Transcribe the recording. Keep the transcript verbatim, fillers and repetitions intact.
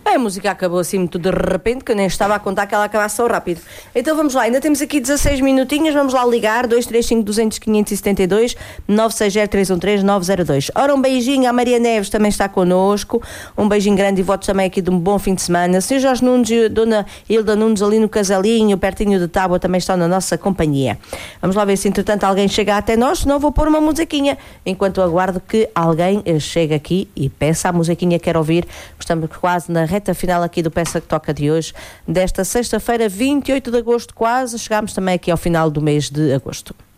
A música acabou assim muito de repente, que eu nem estava a contar que ela acabasse tão rápido. Então vamos lá, ainda temos aqui dezasseis minutinhos, vamos lá ligar, dois três cinco, duzentos, quinhentos e setenta e dois, nove seis zero, três um três, nove zero dois. Ora, um beijinho à Maria Neves, também está connosco, um beijinho grande e votos também aqui de um bom fim de semana. senhor Jorge Nunes e a Dona Hilda Nunes ali no Casalinho, pertinho de Tábua, também estão na nossa companhia. Vamos lá ver se entretanto alguém chega até nós, senão vou pôr uma musiquinha, enquanto aguardo que alguém chegue aqui e peça a musiquinha que quer ouvir. Estamos quase na reta final aqui do Peça que Toca de hoje, desta sexta-feira, vinte e oito de agosto, quase chegámos também aqui ao final do mês de agosto.